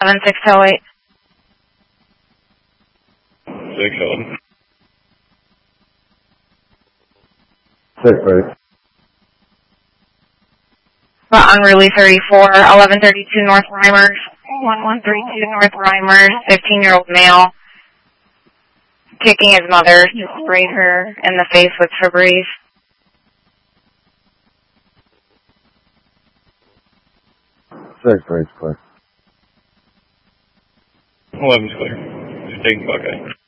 7608. 611. 6-8. Unruly 34, 1132 North Reimers, 1132 North Reimers, 15-year-old male, kicking his mother to sprayed her in the face with Febreze. 6-8, clear. 11's clear. Just taking Buckeye.